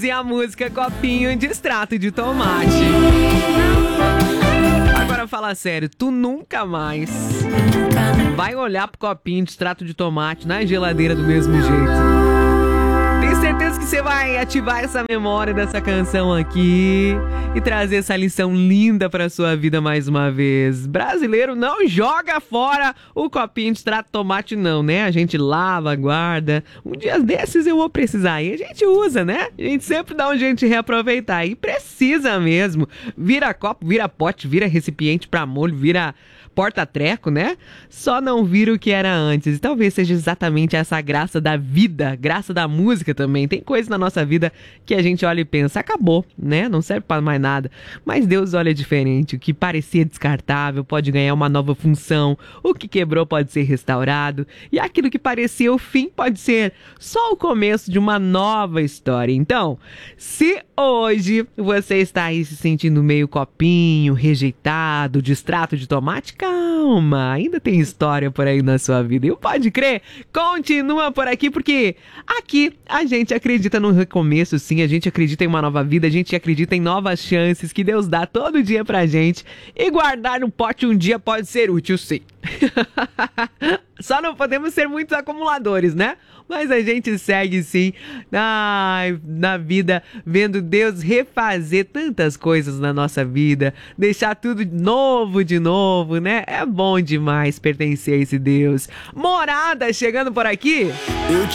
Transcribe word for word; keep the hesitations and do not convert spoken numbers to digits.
e a música Copinho de Extrato de Tomate. Agora fala sério, tu nunca mais vai olhar pro copinho de extrato de tomate na geladeira do mesmo jeito. Tenho certeza que você vai ativar essa memória dessa canção aqui e trazer essa lição linda pra sua vida mais uma vez. Brasileiro não joga fora o copinho de extrato de tomate não, né? A gente lava, guarda. Um dia desses eu vou precisar e a gente usa, né? A gente sempre dá um jeito de reaproveitar e precisa mesmo. Vira copo, vira pote, vira recipiente pra molho, vira porta-treco, né? Só não vira o que era antes. E talvez seja exatamente essa graça da vida, graça da música também. Tem coisas na nossa vida que a gente olha e pensa, acabou, né? Não serve para mais nada. Mas Deus olha diferente. O que parecia descartável pode ganhar uma nova função. O que quebrou pode ser restaurado. E aquilo que parecia o fim pode ser só o começo de uma nova história. Então, se hoje você está aí se sentindo meio copinho, rejeitado, de extrato de tomate, calma, ainda tem história por aí na sua vida. E pode crer, continua por aqui, porque aqui a gente acredita no recomeço, sim, a gente acredita em uma nova vida, a gente acredita em novas chances que Deus dá todo dia pra gente. E guardar no pote um dia pode ser útil, sim. Só não podemos ser muitos acumuladores, né? Mas a gente segue sim na, na vida, vendo Deus refazer tantas coisas na nossa vida, deixar tudo novo de novo, né? É bom demais pertencer a esse Deus. Morada chegando por aqui.